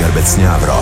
Grbec Njavro.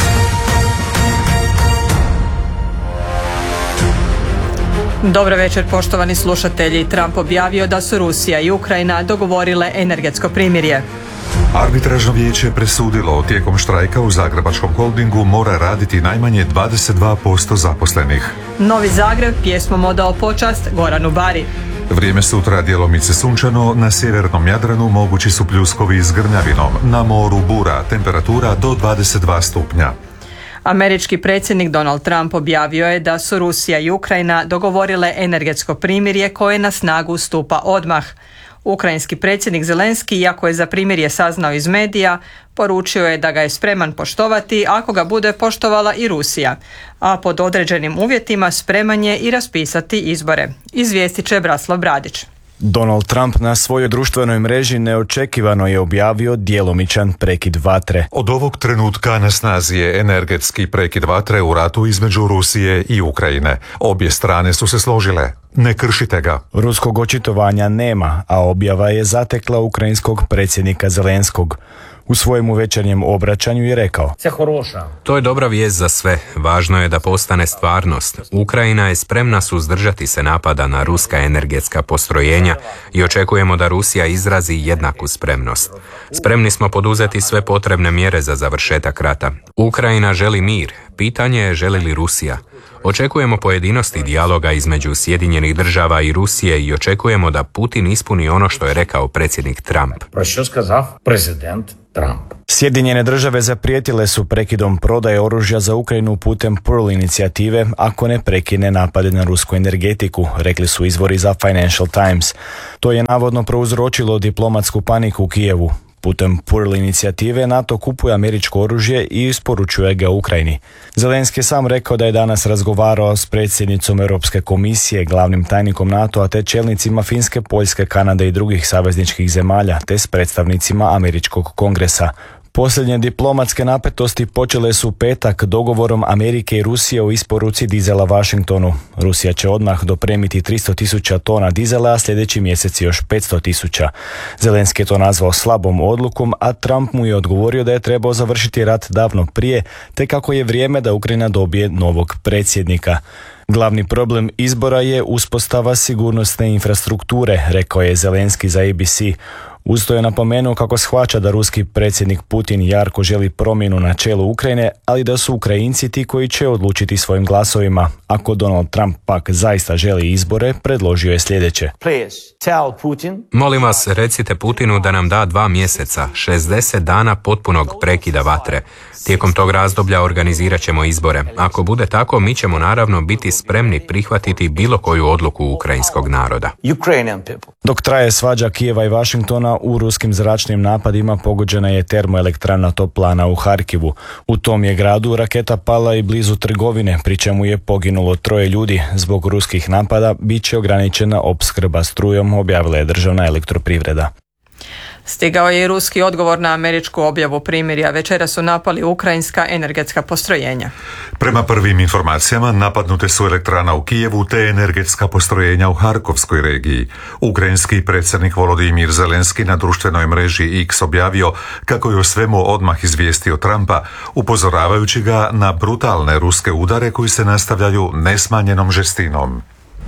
Dobro večer, poštovani slušatelji. Trump objavio da su Rusija i Ukrajina dogovorile energetsko primirje. Arbitražno vijeće presudilo tijekom štrajka u Zagrebačkom holdingu mora raditi najmanje 22% zaposlenih. Novi Zagreb pjesmom odao počast Goranu Bari. Vrijeme sutra djelomice sunčano, na sjevernom Jadranu mogući su pljuskovi s grmljavinom, na moru bura, temperatura do 22 stupnja. Američki predsjednik Donald Trump objavio je da su Rusija i Ukrajina dogovorile energetsko primirje koje na snagu stupa odmah. Ukrajinski predsjednik Zelenski, iako je za primirje saznao iz medija, poručio je da ga je spreman poštovati ako ga bude poštovala i Rusija, a pod određenim uvjetima spreman je i raspisati izbore. Izvijestit će Braslav Bradić. Donald Trump na svojoj društvenoj mreži neočekivano je objavio djelomičan prekid vatre. Od ovog trenutka na snazi je energetski prekid vatre u ratu između Rusije i Ukrajine. Obje strane su se složile. Ne kršite ga. Ruskog očitovanja nema, a objava je zatekla ukrajinskog predsjednika Zelenskog. U svojemu večernjem obraćanju je rekao: To je dobra vijest za sve. Važno je da postane stvarnost. Ukrajina je spremna suzdržati se napada na ruska energetska postrojenja i očekujemo da Rusija izrazi jednaku spremnost. Spremni smo poduzeti sve potrebne mjere za završetak rata. Ukrajina želi mir. Pitanje je želi li Rusija. Očekujemo pojedinosti dijaloga između Sjedinjenih država i Rusije i očekujemo da Putin ispuni ono što je rekao predsjednik Trump. Sjedinjene države zaprijetile su prekidom prodaje oružja za Ukrajinu putem Pearl inicijative ako ne prekine napade na rusku energetiku, rekli su izvori za Financial Times. To je navodno prouzročilo diplomatsku paniku u Kijevu. Putem Pearl inicijative NATO kupuje američko oružje i isporučuje ga Ukrajini. Zelenski je sam rekao da je danas razgovarao s predsjednicom Europske komisije, glavnim tajnikom NATO-a te čelnicima Finske, Poljske, Kanade i drugih savezničkih zemalja te s predstavnicima američkog kongresa. Posljednje diplomatske napetosti počele su petak dogovorom Amerike i Rusije o isporuci dizela Washingtonu. Rusija će odmah dopremiti 300.000 tona dizela, a sljedeći mjesec još 500.000. Zelenski je to nazvao slabom odlukom, a Trump mu je odgovorio da je trebao završiti rat davno prije, te kako je vrijeme da Ukrajina dobije novog predsjednika. Glavni problem izbora je uspostava sigurnosne infrastrukture, rekao je Zelenski za ABC. Uz to je napomenuo kako shvaća da ruski predsjednik Putin jarko želi promjenu na čelu Ukrajine, ali da su Ukrajinci ti koji će odlučiti svojim glasovima. Ako Donald Trump pak zaista želi izbore, predložio je sljedeće. Molim vas, recite Putinu da nam da 2 mjeseca, 60 dana potpunog prekida vatre. Tijekom tog razdoblja organizirat ćemo izbore. Ako bude tako, mi ćemo naravno biti spremni prihvatiti bilo koju odluku ukrajinskog naroda. Dok traje svađa Kijeva i Washingtona, u ruskim zračnim napadima pogođena je termoelektrana Toplana u Harkivu. U tom je gradu raketa pala i blizu trgovine, pri čemu je poginulo 3 ljudi. Zbog ruskih napada bit će ograničena opskrba strujom, objavila je državna elektroprivreda. Stigao je i ruski odgovor na američku objavu primirja. Večera su napali ukrajinska energetska postrojenja. Prema prvim informacijama napadnute su elektrana u Kijevu te energetska postrojenja u Harkovskoj regiji. Ukrajinski predsjednik Volodimir Zelenski na društvenoj mreži X objavio kako je o svemu odmah izvijestio Trumpa, upozoravajući ga na brutalne ruske udare koji se nastavljaju nesmanjenom žestinom.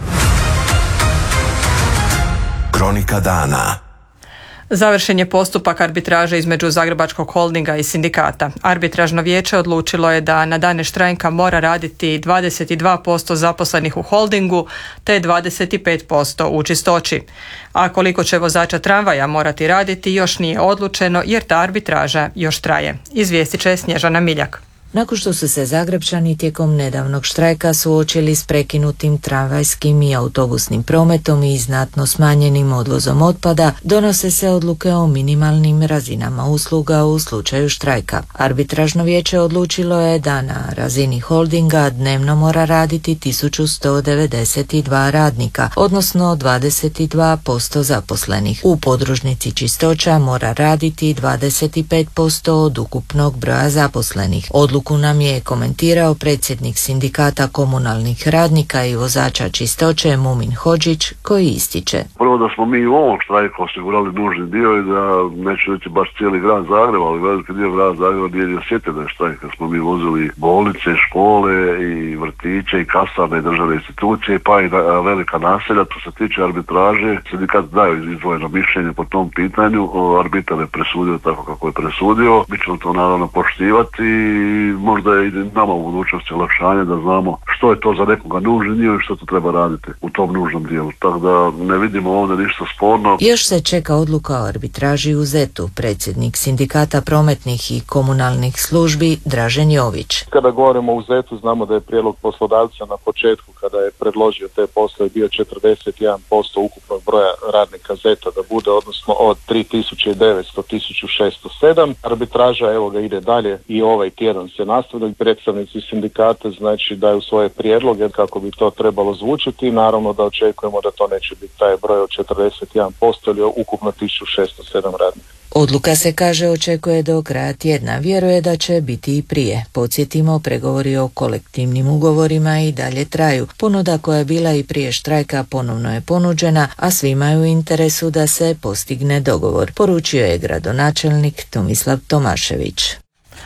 Kronika dana. Završen je postupak arbitraže između Zagrebačkog holdinga i sindikata. Arbitražno vijeće odlučilo je da na dane štrajka mora raditi 22% zaposlenih u holdingu te 25% u čistoći. A koliko će vozača tramvaja morati raditi još nije odlučeno jer ta arbitraža još traje. Izvijestit će Snježana Miljak. Nakon što su se Zagrepčani tijekom nedavnog štrajka suočili s prekinutim tramvajskim i autobusnim prometom i znatno smanjenim odvozom otpada, donose se odluke o minimalnim razinama usluga u slučaju štrajka. Arbitražno vijeće odlučilo je da na razini holdinga dnevno mora raditi 1192 radnika, odnosno 22% zaposlenih. U podružnici čistoća mora raditi 25% od ukupnog broja zaposlenih. Odluku Odluku nam je komentirao predsjednik sindikata komunalnih radnika i vozača čistoće Mumin Hodžić, koji ističe. Prvo da smo mi u ovom štrajku osigurali nužni dio i da neću reći baš cijeli grad Zagreba, ali veliki dio grada Zagreba nije osjetio da je štrajk, kad smo mi vozili bolnice, škole i vrtiće i kasarne i državne institucije, pa i velika naselja. To se tiče arbitraže, sindikat daju izdvojeno mišljenje po tom pitanju, arbitar je presudio tako kako je presudio, mi ćemo to naravno poštivati i možda je i nama u budućnosti olakšanje da znamo što je to za nekoga nužni dio i što to treba raditi u tom nužnom dijelu. Tako da ne vidimo ovdje ništa sporno. Još se čeka odluka o arbitraži u ZET-u. Predsjednik sindikata prometnih i komunalnih službi Dražen Jović. Kada govorimo o ZET-u, znamo da je prijedlog poslodavca na početku kada je predložio te poslove bio 41% ukupnog broja radnika ZET-a da bude, odnosno od 3900 1607. Arbitraža evo ga ide dalje i ovaj tjedan se nastavlja i predstavnici sindikata znači daju svoje prijedloge kako bi to trebalo zvučiti. Naravno da očekujemo da to neće biti taj broj od 41% ili ukupno 1607 radnika. Odluka se, kaže, očekuje do kraja tjedna. Vjeruje da će biti i prije. Podsjetimo, pregovori o kolektivnim ugovorima i dalje traju. Ponuda koja je bila i prije štrajka ponovno je ponuđena, a svima je u interesu da se postigne dogovor, poručio je gradonačelnik Tomislav Tomašević.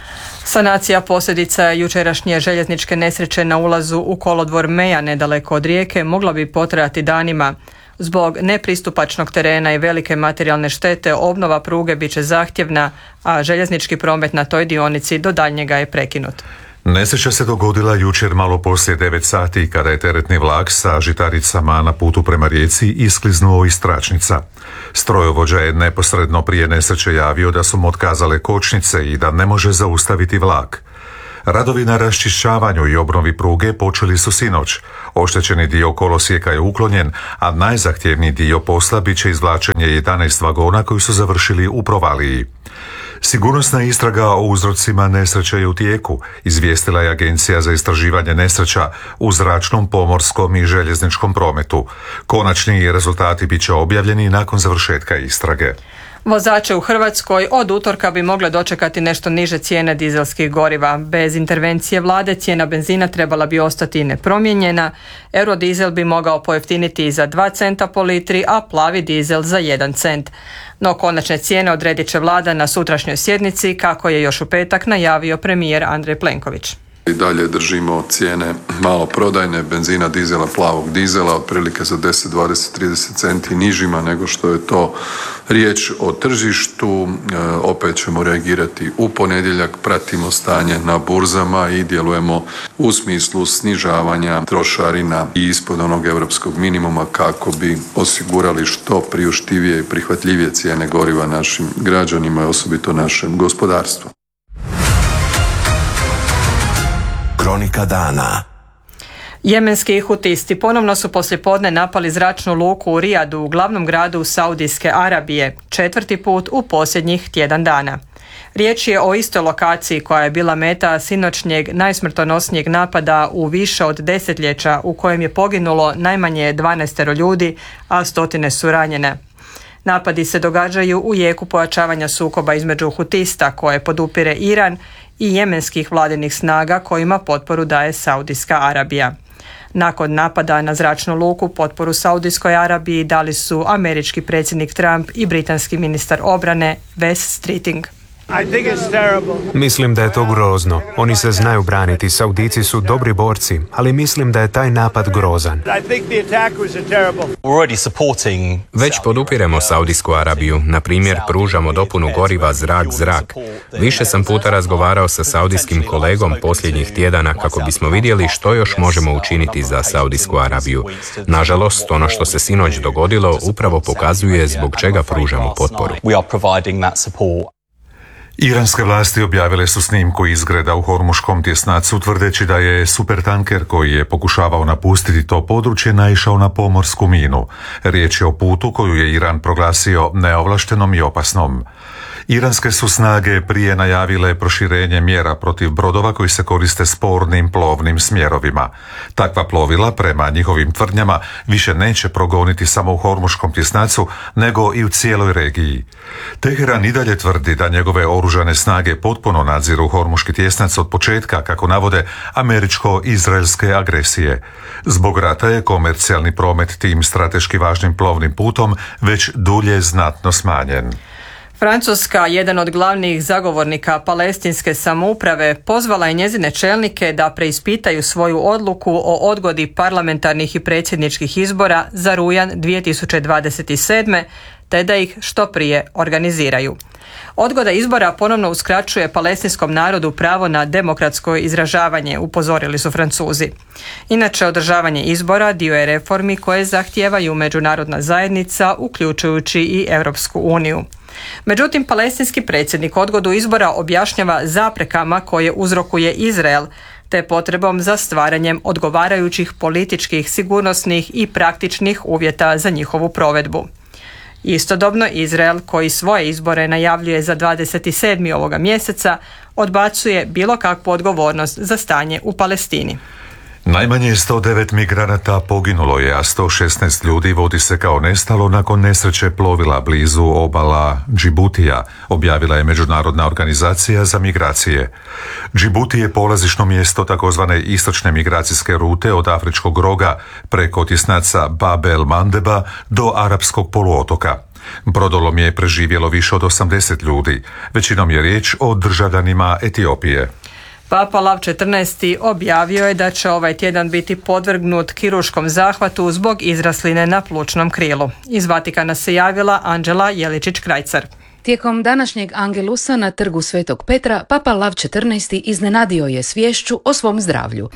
Sanacija posljedica jučerašnje željezničke nesreće na ulazu u kolodvor Meja nedaleko od Rijeke mogla bi potrajati danima. Zbog nepristupačnog terena i velike materijalne štete obnova pruge bit će zahtjevna, a željeznički promet na toj dionici do daljnjega je prekinut. Nesreća se dogodila jučer malo poslije 9 sati kada je teretni vlak sa žitaricama na putu prema Rijeci iskliznuo iz tračnica. Strojovođa je neposredno prije nesreće javio da su mu otkazale kočnice i da ne može zaustaviti vlak. Radovi na raščišćavanju i obnovi pruge počeli su sinoć. Oštećeni dio kolosijeka je uklonjen, a najzahtjevniji dio posla bit će izvlačenje 11 vagona koji su završili u provaliji. Sigurnosna istraga o uzrocima nesreće je u tijeku, izvijestila je Agencija za istraživanje nesreća u zračnom, pomorskom i željezničkom prometu. Konačni rezultati bit će objavljeni nakon završetka istrage. Vozače u Hrvatskoj od utorka bi mogle dočekati nešto niže cijene dizelskih goriva. Bez intervencije vlade cijena benzina trebala bi ostati nepromijenjena. Eurodizel bi mogao pojeftiniti za 2 centa po litri, a plavi dizel za 1 cent. No konačne cijene odredit će vlada na sutrašnjoj sjednici, kako je još u petak najavio premijer Andrej Plenković. I dalje držimo cijene maloprodajne benzina, dizela, plavog dizela otprilike za 10, 20, 30 centi nižima nego što je to riječ o tržištu. Opet ćemo reagirati u ponedjeljak, pratimo stanje na burzama i djelujemo u smislu snižavanja trošarina i ispod onog europskog minimuma kako bi osigurali što priuštivije i prihvatljivije cijene goriva našim građanima i osobito našem gospodarstvu. Kronika dana. Jemenski hutisti ponovno su poslijepodne napali zračnu luku u Rijadu, u glavnom gradu Saudijske Arabije, 4. put u posljednjih tjedan dana. Riječ je o istoj lokaciji koja je bila meta sinoćnjeg najsmrtonosnijeg napada u više od desetljeća, u kojem je poginulo najmanje 12 ljudi, a stotine su ranjene. Napadi se događaju u jeku pojačavanja sukoba između hutista koje podupire Iran i jemenskih vladinih snaga kojima potporu daje Saudijska Arabija. Nakon napada na zračnu luku potporu Saudijskoj Arabiji dali su američki predsjednik Trump i britanski ministar obrane Wes Streeting. Mislim da je to grozno. Oni se znaju braniti. Saudici su dobri borci, ali mislim da je taj napad grozan. Već podupiremo Saudijsku Arabiju. Na primjer, pružamo dopunu goriva zrak-zrak. Više sam puta razgovarao sa saudijskim kolegom posljednjih tjedana kako bismo vidjeli što još možemo učiniti za Saudijsku Arabiju. Nažalost, ono što se sinoć dogodilo upravo pokazuje zbog čega pružamo potporu. Iranske vlasti objavile su snimku izgreda u Hormuškom tjesnacu tvrdeći da je supertanker koji je pokušavao napustiti to područje naišao na pomorsku minu. Riječ je o putu koju je Iran proglasio neovlaštenom i opasnom. Iranske su snage prije najavile proširenje mjera protiv brodova koji se koriste spornim plovnim smjerovima. Takva plovila, prema njihovim tvrdnjama, više neće progoniti samo u Hormuškom tjesnacu, nego i u cijeloj regiji. Teheran i dalje tvrdi da njegove oružane snage potpuno nadziru Hormuški tjesnac od početka, kako navode, američko-izraelske agresije. Zbog rata je komercijalni promet tim strateški važnim plovnim putom već dulje znatno smanjen. Francuska, jedan od glavnih zagovornika palestinske samouprave, pozvala je njezine čelnike da preispitaju svoju odluku o odgodi parlamentarnih i predsjedničkih izbora za rujan 2027. te da ih što prije organiziraju. Odgoda izbora ponovno uskraćuje palestinskom narodu pravo na demokratsko izražavanje, upozorili su Francuzi. Inače, održavanje izbora dio je reformi koje zahtijevaju međunarodna zajednica, uključujući i Europsku uniju. Međutim, palestinski predsjednik odgodu izbora objašnjava zaprekama koje uzrokuje Izrael, te potrebom za stvaranjem odgovarajućih političkih, sigurnosnih i praktičnih uvjeta za njihovu provedbu. Istodobno, Izrael, koji svoje izbore najavljuje za 27. ovoga mjeseca, odbacuje bilo kakvu odgovornost za stanje u Palestini. Najmanje 109 migranata poginulo je, a 116 ljudi vodi se kao nestalo nakon nesreće plovila blizu obala Džibutija, objavila je Međunarodna organizacija za migracije. Džibuti je polazišno mjesto takozvane istočne migracijske rute od Afričkog roga preko tjesnaca Bab el Mandeba do Arapskog poluotoka. Brodolom je preživjelo više od 80 ljudi, većinom je riječ o državljanima Etiopije. Papa Lav XIV objavio je da će ovaj tjedan biti podvrgnut kirurškom zahvatu zbog izrasline na plućnom krilu. Iz Vatikana se javila Anđela Jeličić-Krajcar. Tijekom današnjeg Angelusa na trgu Svetog Petra, Papa Lav XIV iznenadio je sviješću o svom zdravlju.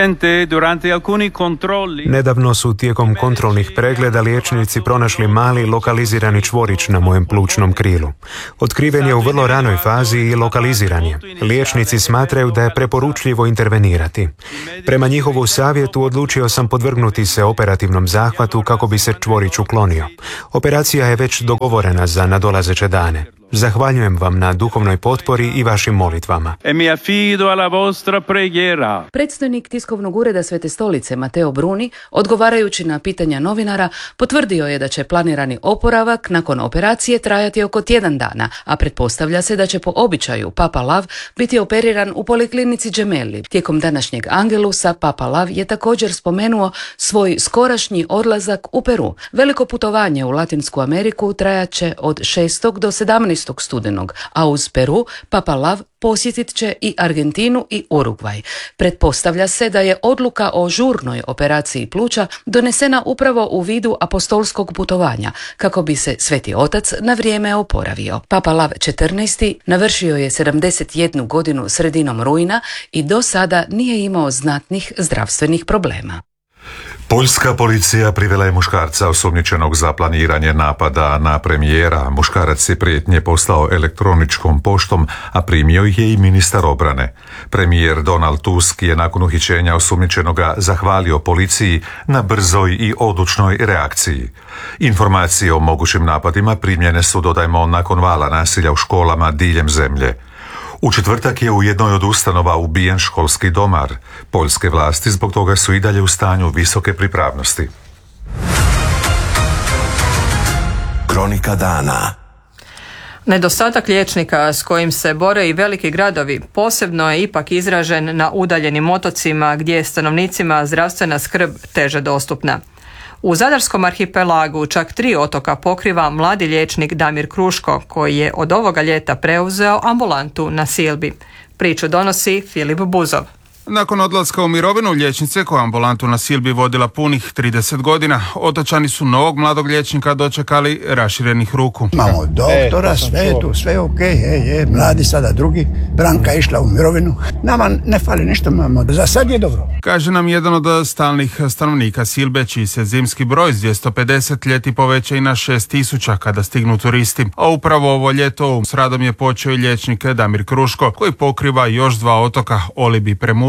Nedavno su tijekom kontrolnih pregleda liječnici pronašli mali lokalizirani čvorić na mojem plućnom krilu. Otkriven je u vrlo ranoj fazi i lokaliziran je. Liječnici smatraju da je preporučljivo intervenirati. Prema njihovu savjetu odlučio sam podvrgnuti se operativnom zahvatu kako bi se čvorić uklonio. Operacija je već dogovorena za nadolazeće dane. Zahvaljujem vam na duhovnoj potpori i vašim molitvama. Predstojnik tiskovnog ureda Svete stolice Mateo Bruni, odgovarajući na pitanja novinara, potvrdio je da će planirani oporavak nakon operacije trajati oko tjedan dana, a pretpostavlja se da će po običaju Papa Lav biti operiran u poliklinici Gemelli. Tijekom današnjeg Angelusa Papa Lav je također spomenuo svoj skorašnji odlazak u Peru. Veliko putovanje u Latinsku Ameriku trajaće od 6. do 17. studenog, a uz Peru Papa Lav posjetit će i Argentinu i Urugvaj. Pretpostavlja se da je odluka o žurnoj operaciji pluća donesena upravo u vidu apostolskog putovanja, kako bi se Sveti Otac na vrijeme oporavio. Papa Lav XIV navršio je 71 godinu sredinom rujna i do sada nije imao znatnih zdravstvenih problema. Poljska policija privela je muškarca osumnjičenog za planiranje napada na premijera. Muškarac je prijetnje poslao elektroničkom poštom, a primio ih je i ministar obrane. Premijer Donald Tusk je nakon uhićenja osumnjičenoga zahvalio policiji na brzoj i odlučnoj reakciji. Informacije o mogućim napadima primljene su, dodajmo, nakon vala nasilja u školama diljem zemlje. U četvrtak je u jednoj od ustanova ubijen školski domar. Poljske vlasti zbog toga su i dalje u stanju visoke pripravnosti. Kronika dana. Nedostatak liječnika s kojim se bore i veliki gradovi posebno je ipak izražen na udaljenim otocima gdje je stanovnicima zdravstvena skrb teže dostupna. U Zadarskom arhipelagu čak 3 otoka pokriva mladi liječnik Damir Kruško, koji je od ovoga ljeta preuzeo ambulantu na Silbi. Priču donosi Filip Buzov. Nakon odlaska u mirovinu liječnice koja ambulantu na Silbi vodila punih 30 godina, otočani su novog mladog liječnika dočekali raširenih ruku. Imamo doktora, sve je tu, sve je okej, mladi sada drugi, Branka je išla u mirovinu, nama ne fali ništa, za sad je dobro. Kaže nam jedan od stalnih stanovnika Silbe, čiji se zimski broj s 250 ljeti poveća i na 6000 kada stignu turisti. A upravo ovo ljeto s radom je počeo i liječnik Damir Kruško, koji pokriva još 2 otoka, Olib i Premud,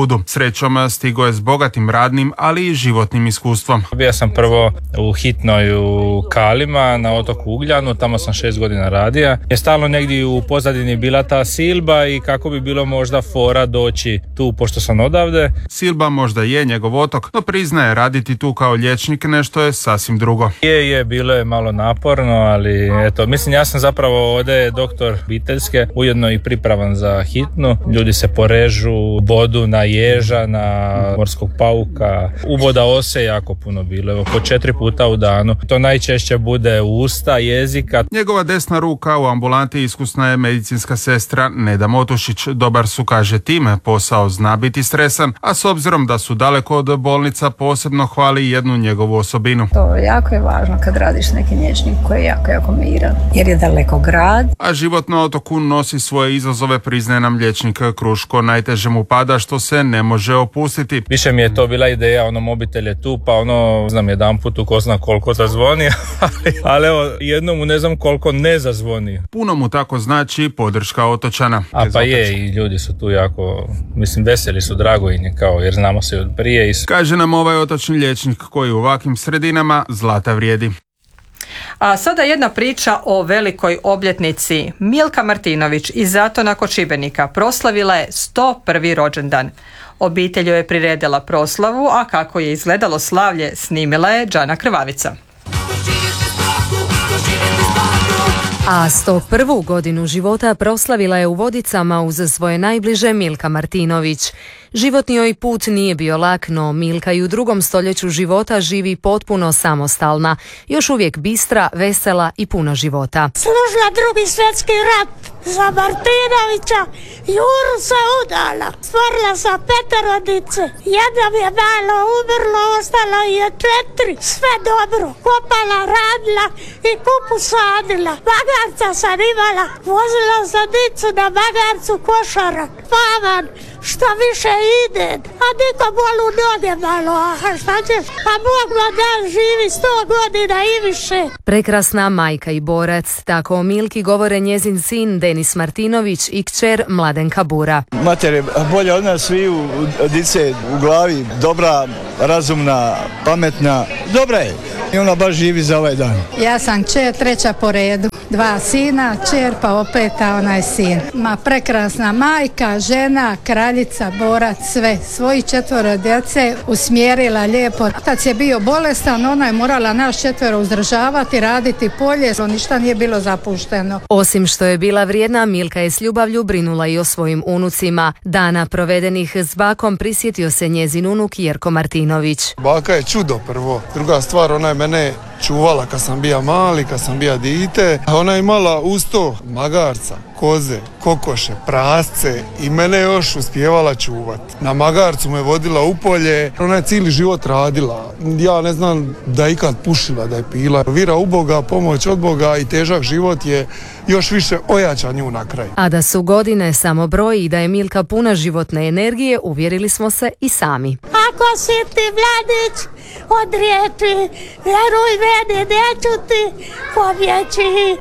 sudu. Srećom stigo je s bogatim radnim, ali i životnim iskustvom. Bio sam prvo u hitnoj u Kalima na otoku Ugljanu, tamo sam 6 godina radio. Je stalno negdje u pozadini bila ta Silba i kako bi bilo možda fora doći tu pošto sam odavde. Silba možda je njegov otok, no priznaje raditi tu kao liječnik nešto je sasvim drugo. Bilo je malo naporno, ali eto, mislim ja sam zapravo ovdje doktor obiteljske, ujedno i pripravan za hitnu. Ljudi se porežu, bodu na ježa, na morskog pauka, uboda ose jako puno bilo, evo po 4 puta u danu. To najčešće bude usta, jezika. Njegova desna ruka u ambulanti iskusna je medicinska sestra Neda Motušić. Dobar su, kaže, time posao zna biti stresan, a s obzirom da su daleko od bolnica posebno hvali jednu njegovu osobinu. To jako je važno kad radiš neki liječnik koji je jako miran, jer je daleko grad. A život na otoku nosi svoje izazove, priznaje nam liječnik Kruško. Najteže mu pada što se ne može opustiti. Više mi je to bila ideja, mobitel je tu, pa znam jedan put ko zna koliko zazvoni, ali evo jednom mu ne znam koliko ne zazvoni. Puno mu tako znači podrška otočana. A pa je, i ljudi su tu jako, veseli su, drago im je, kao, jer znamo se od prije. Kaže nam ovaj otočni liječnik koji u ovakvim sredinama zlata vrijedi. A sada jedna priča o velikoj obljetnici. Milka Martinović iz Zatona kod Šibenika proslavila je 101. rođendan. Obitelj joj je priredila proslavu, a kako je izgledalo slavlje snimila je Džana Krvavica. A 101. godinu života proslavila je u Vodicama uz svoje najbliže Milka Martinović. Životni joj put nije bio lak, no Milka i u 2. stoljeću života živi potpuno samostalna, još uvijek bistra, vesela i puna života. Služila 2. svjetski rat za Martinovića, Juru se udala, stvorila sam 5 dice. Jedna mi je malo umrlo, ostalo je 4, sve dobro. Kopala, radila i kupu sadila. Magarca sam imala, vozila sam dicu na magarcu košara. Paman, što više ide, a niko bolu noge malo, a šta ćeš? A Bog vam dan živi 100 godina i više. Prekrasna majka i borac, tako o Milki govore njezin sin Denis Martinović i kćer Mladenka Bura. Mater je bolja od nas sviju, dice u glavi, dobra, razumna, pametna, dobra je. I ona baš živi za ovaj dan. Ja sam kćer 3. po redu, 2 sina, kćer pa opet onaj sin. Ma prekrasna majka, žena, kraljica, borac, sve. Svoji 4 djece usmjerila lijepo. Otac je bio bolestan, ona je morala nas 4 uzdržavati, raditi polje, ništa nije bilo zapušteno. Osim što je bila vrijedna, Milka je s ljubavlju brinula i o svojim unucima. Dana provedenih s bakom prisjetio se njezin unuk Jerko Martinović. Baka je čudo prvo. Druga stvar, ona je mene čuvala kad sam bija mali, kad sam bija dite. Ona je imala uz to magarca, koze, kokoše, prasce i mene još uspijevala čuvat. Na magarcu me vodila u polje, ona je cijeli život radila. Ja ne znam da je ikad pušila, da je pila. Vira u Boga, pomoć od Boga i težak život je još više ojača nju na kraj. A da su godine samo broj i da je Milka puna životne energije, uvjerili smo se i sami. Ako si ti mladić od riječi, vjeruj meni, neću ti pobjeći.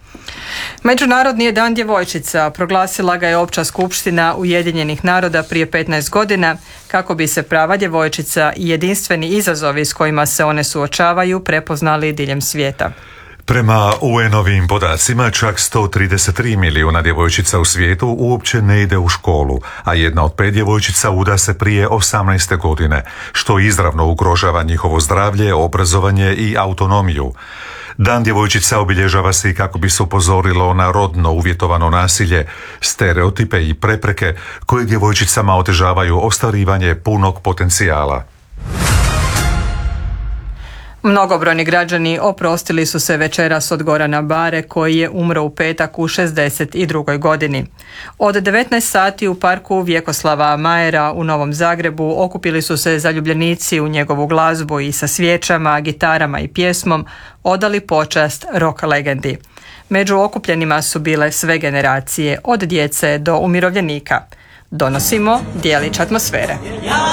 Međunarodni je dan djevojčica, proglasila ga je Opća skupština Ujedinjenih naroda prije 15 godina kako bi se prava djevojčica i jedinstveni izazovi s kojima se one suočavaju prepoznali diljem svijeta. Prema UN-ovim podacima, čak 133 milijuna djevojčica u svijetu uopće ne ide u školu, a 1 od 5 djevojčica uda se prije 18. godine, što izravno ugrožava njihovo zdravlje, obrazovanje i autonomiju. Dan djevojčica obilježava se i kako bi se upozorilo na rodno uvjetovano nasilje, stereotipe i prepreke koje djevojčicama otežavaju ostvarivanje punog potencijala. Mnogobrojni građani oprostili su se večeras od Gorana Bare koji je umro u petak u 62. godini. Od 19 sati u parku Vjekoslava Majera u Novom Zagrebu okupili su se zaljubljenici u njegovu glazbu i sa svijećama, gitarama i pjesmom odali počast rock legendi. Među okupljenima su bile sve generacije, od djece do umirovljenika. Donosimo djelić atmosfere.